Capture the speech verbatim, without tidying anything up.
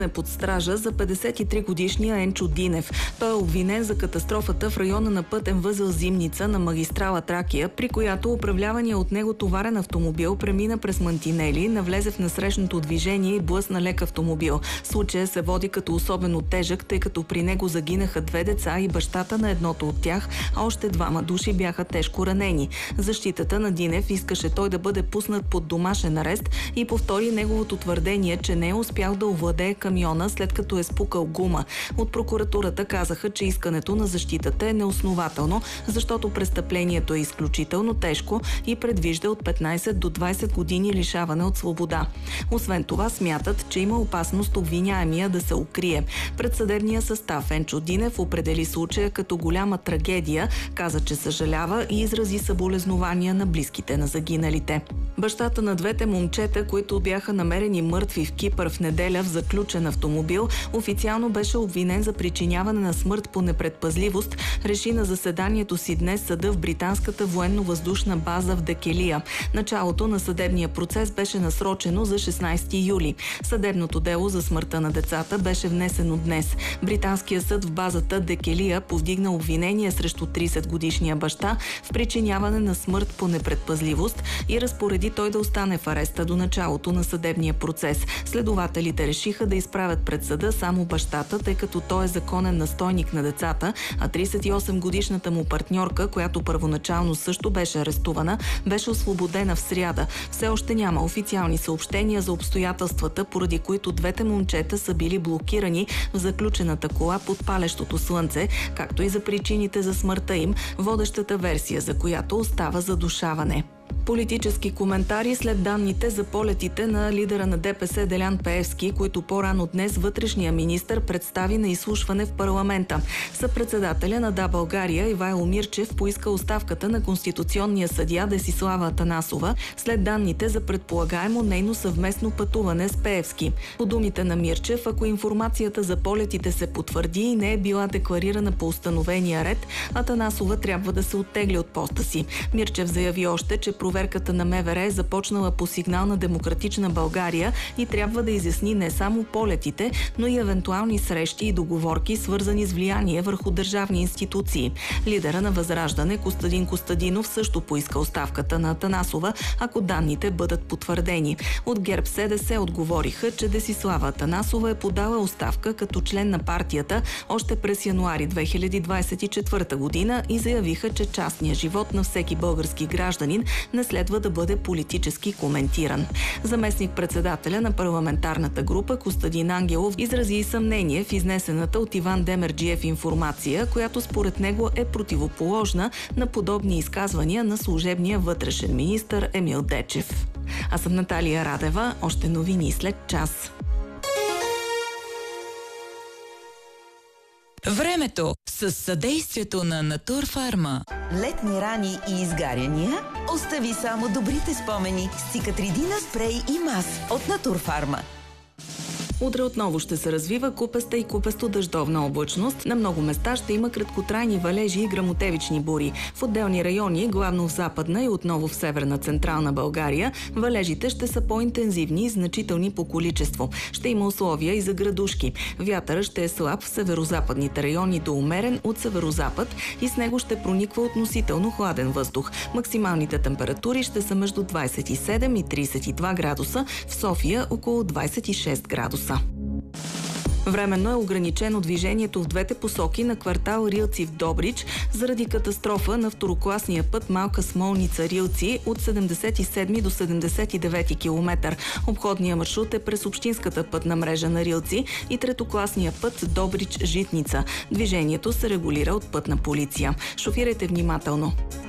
е под стража за петдесет и три годишния Енчо Динев. Той е обвинен за катастрофата в района на пътен възел Зимница на магистрала Тракия, при която управлявания от него товарен автомобил премина през мантинели, навлезе в насрещното движение и блъсна лек автомобил. Случая се води като особено тежък, тъй като при него загинаха две деца и бащата на едното от тях, а още двама души бяха тежко ранени. Защитата на Динев искаше той да бъде пуснат под домашен арест и повтори неговото твърдение, че не е успял да овладее камиона, след като е спукал гума. От прокуратурата казаха, че искането на защитата е неоснователно, защото престъплението е изключително тежко и предвижда от петнайсет до двайсет години лишаване от свобода. Освен това, смятат, че има опасност обвиняемия да се укрие. Пред съдебния състав Енчо Динев определи случая като голяма трагедия, каза, че съжалява и изрази съболезнования на близките на загиналите. Бащата на двете момчета, които бяха намерени мъртви в Кипър в неделя в заключен автомобил, официално беше обвинен за причиняване на смърт по непредпазливост, реши на заседанието си днес съда в британската военно-въздушна база в Декелия. Началото на съдебния процес беше насрочено за шестнайсети юли. Съдебното дело за смъртта на децата беше внесено днес. Британският съд в базата Декелия повдигна обвинение срещу трийсетгодишния баща в причиняване на смърт по непредпазливост и разпореди той да остане в ареста до началото на съдебния процес. Следователите решиха да изправят пред съда само бащата, тъй като той е законен настойник на децата, а трийсет и осем годишната му партньорка, която първоначално също беше арестувана, беше освободена в сряда. Все още няма официални съобщения за обстоятелствата, поради които двете момчета са били блокирани в заключената кола под палещото слънце, както и за причините за смъртта им, водещата версия за която остава задушаване. Политически коментари след данните за полетите на лидера на ДПС Делян Пеевски, които по-рано днес вътрешния министър представи на изслушване в парламента. Съпредседателя на Да, България Ивайло Мирчев поиска оставката на конституционния съдия Десислава Атанасова след данните за предполагаемо нейно съвместно пътуване с Пеевски. По думите на Мирчев, ако информацията за полетите се потвърди и не е била декларирана по установения ред, Атанасова трябва да се оттегли от поста си. Мирчев заяви още, че проверката на МВР е започнала по сигнал на Демократична България и трябва да изясни не само полетите, но и евентуални срещи и договорки, свързани с влияние върху държавни институции. Лидера на Възраждане Костадин Костадинов също поиска оставката на Атанасова, ако данните бъдат потвърдени. От ГЕРБ СДС отговориха, че Десислава Атанасова е подала оставка като член на партията още през януари две хиляди двайсет и четвърта година и заявиха, че частният живот на всеки български гражданин не следва да бъде политически коментиран. Заместник-председателя на парламентарната група Костадин Ангелов изрази и съмнение в изнесената от Иван Демерджиев информация, която според него е противоположна на подобни изказвания на служебния вътрешен министър Емил Дечев. Аз съм Наталия Радева. Още новини след час. Времето с съдействието на Натурфарма. Летни рани и изгаряния? Остави само добрите спомени с Циcatrидина спрей и мас от Натурфарма. Утре отново ще се развива купеста и купесто-дъждовна облачност. На много места ще има краткотрайни валежи и гръмотевични бури. В отделни райони, главно в Западна и отново в Северна Централна България, валежите ще са по-интензивни и значителни по количество. Ще има условия и за градушки. Вятърът ще е слаб в северозападните райони до умерен от северозапад и с него ще прониква относително хладен въздух. Максималните температури ще са между двайсет и седем и трийсет и два градуса, в София около двайсет и шест градуса. Временно е ограничено движението в двете посоки на квартал Рилци в Добрич заради катастрофа на второкласния път Малка Смолница Рилци от седемдесет и седми до седемдесет и девети километър. Обходният маршрут е през общинската пътна мрежа на Рилци и третокласния път Добрич Житница. Движението се регулира от пътна полиция. Шофирайте внимателно.